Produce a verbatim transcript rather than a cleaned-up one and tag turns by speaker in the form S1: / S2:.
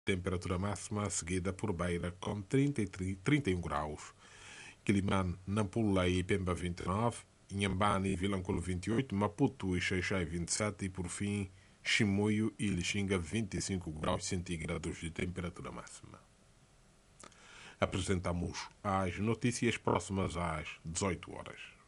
S1: Temperatura máxima seguida por Beira com trinta e trinta e um graus. Quilimane, Nampula e Pemba vinte e nove. Inhambane e Vilanculo vinte e oito. Maputo e Xai-Xai vinte e sete. E por fim, Chimoio e Lixinga vinte e cinco graus centígrados de temperatura máxima. Apresentamos as notícias próximas às dezoito horas.